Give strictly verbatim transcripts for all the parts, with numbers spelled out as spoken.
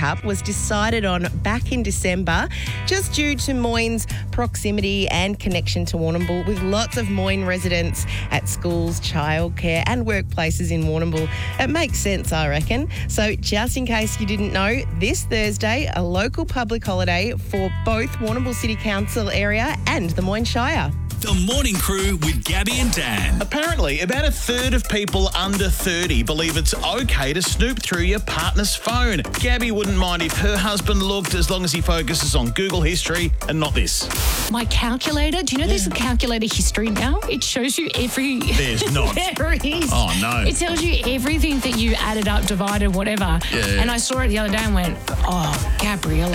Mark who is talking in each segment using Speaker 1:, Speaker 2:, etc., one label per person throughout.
Speaker 1: Cup was decided on back in December, just due to Moyne's proximity and connection to Warrnambool, with lots of Moyne residents at schools, childcare and workplaces in Warrnambool. It makes sense, I reckon. So just in case you didn't know, this Thursday, a local public holiday for both Warrnambool City Council area and the Moyne Shire.
Speaker 2: The Morning Crew with Gabby and Dan.
Speaker 3: Apparently, about a third of people under thirty believe it's okay to snoop through your partner's phone. Gabby wouldn't mind if her husband looked, as long as he focuses on Google history and not this.
Speaker 4: My calculator, do you know there's a calculator history now? It shows you every...
Speaker 3: There's not.
Speaker 4: There is.
Speaker 3: Oh, no.
Speaker 4: It tells you everything that you added up, divided, whatever.
Speaker 3: Yeah.
Speaker 4: And I saw it the other day and went, oh, Gabriella.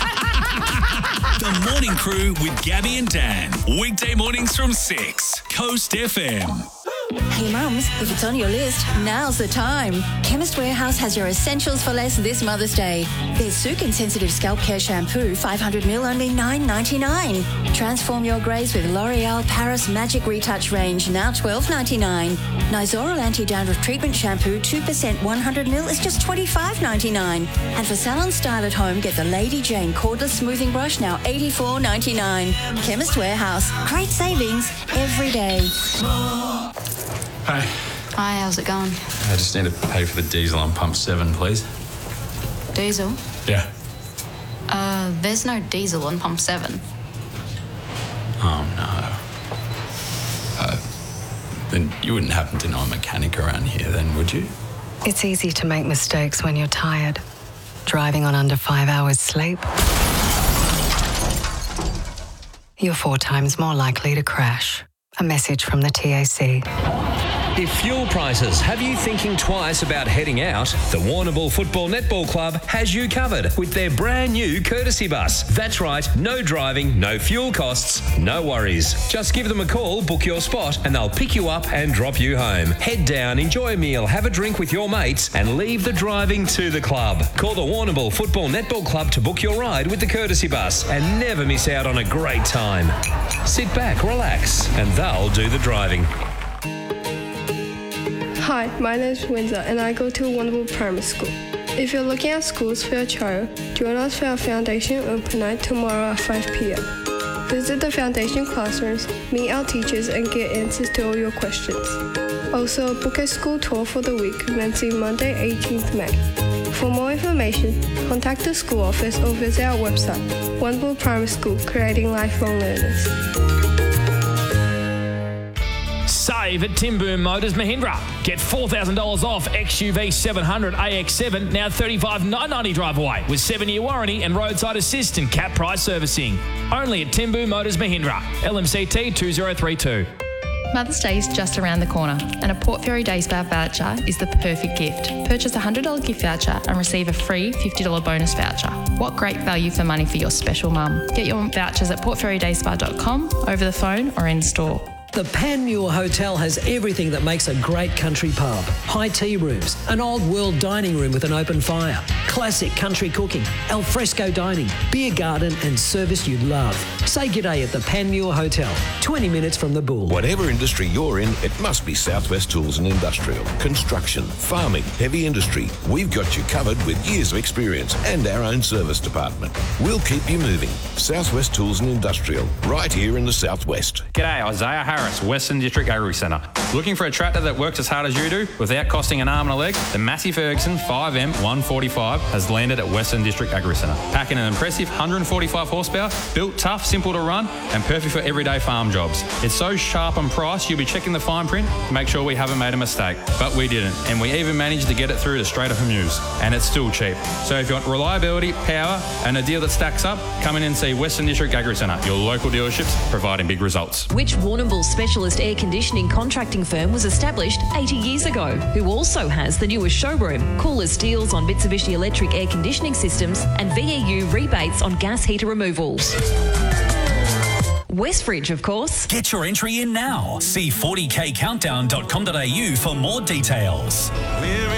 Speaker 2: The Morning Crew with Gabby and Dan. Weekday mornings from six. Coast F M.
Speaker 5: Hey mums, if it's on your list, now's the time. Chemist Warehouse has your essentials for less this Mother's Day. There's Sukin Sensitive Scalp Care Shampoo, five hundred mil, only nine ninety-nine. Transform your greys with L'Oreal Paris Magic Retouch range, now twelve ninety-nine. Nizoral Anti-Dandruff Treatment Shampoo, two percent one hundred mil is just twenty-five ninety-nine. And for salon style at home, get the Lady Jane Cordless Smoothing Brush, now eighty-four ninety-nine. Chemist Warehouse, great savings every day.
Speaker 6: Hey.
Speaker 7: Hi, how's it going?
Speaker 6: I just need to pay for the diesel on pump seven, please.
Speaker 7: Diesel?
Speaker 6: Yeah.
Speaker 7: Uh, there's no diesel on pump seven.
Speaker 6: Oh, no. Uh, then you wouldn't happen to know a mechanic around here then, would you?
Speaker 8: It's easy to make mistakes when you're tired. Driving on under five hours sleep, you're four times more likely to crash. A message from the T A C.
Speaker 9: If fuel prices have you thinking twice about heading out, the Warrnambool Football Netball Club has you covered with their brand new courtesy bus. That's right, no driving, no fuel costs, no worries. Just give them a call, book your spot, and they'll pick you up and drop you home. Head down, enjoy a meal, have a drink with your mates, and leave the driving to the club. Call the Warrnambool Football Netball Club to book your ride with the courtesy bus and never miss out on a great time. Sit back, relax, and they'll do the driving.
Speaker 10: Hi, my name is Windsor and I go to Warrnambool Primary School. If you're looking at schools for your child, join us for our foundation open night tomorrow at five p.m. Visit the foundation classrooms, meet our teachers and get answers to all your questions. Also, book a school tour for the week commencing Monday, eighteenth of May. For more information, contact the school office or visit our website, Warrnambool Primary School, creating lifelong learners.
Speaker 11: Save at Tim Boom Motors Mahindra. Get four thousand dollars off X U V seven hundred A X seven, now thirty-five thousand nine hundred ninety drive away, with seven-year warranty and roadside assist and cap price servicing. Only at Tim Boom Motors Mahindra. L M C T two zero three two.
Speaker 12: Mother's Day is just around the corner, and a Port Fairy Day Spa voucher is the perfect gift. Purchase a one hundred dollars gift voucher and receive a free fifty dollars bonus voucher. What great value for money for your special mum. Get your vouchers at port fairy day spa dot com, over the phone or in store.
Speaker 13: The Panmure Hotel has everything that makes a great country pub. High tea rooms, an old world dining room with an open fire, classic country cooking, al fresco dining, beer garden and service you'd love. Say g'day at the Panmure Hotel, twenty minutes from the Bull.
Speaker 14: Whatever industry you're in, it must be Southwest Tools and Industrial. Construction, farming, heavy industry. We've got you covered with years of experience and our own service department. We'll keep you moving. Southwest Tools and Industrial, right here in the Southwest.
Speaker 15: G'day, Isaiah Harris, Western District Agri Centre. Looking for a tractor that works as hard as you do without costing an arm and a leg? The Massey Ferguson five M one forty-five has landed at Western District Agri Centre. Packing an impressive one hundred forty-five horsepower, built tough, simple to run, and perfect for everyday farm jobs. It's so sharp and priced, you'll be checking the fine print to make sure we haven't made a mistake. But we didn't, and we even managed to get it through to Strait of Hormuz, and it's still cheap. So if you want reliability, power, and a deal that stacks up, come in and see Western District Agri Centre, your local dealerships providing big results.
Speaker 16: Which Warrnambool specialist air conditioning contracting firm was established eighty years ago, who also has the newest showroom, coolest deals on Mitsubishi Electric air conditioning systems and V E U rebates on gas heater removals. Westbridge, of course.
Speaker 2: Get your entry in now. See forty k countdown dot com dot a u for more details.